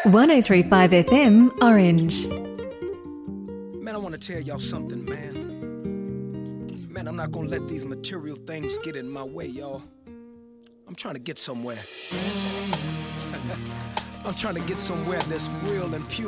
103.5 FM, Orange. Man, I want to tell y'all something, man. Man, I'm not going to let these material things get in my way, y'all. I'm trying to get somewhere. I'm trying to get somewhere that's real and pure.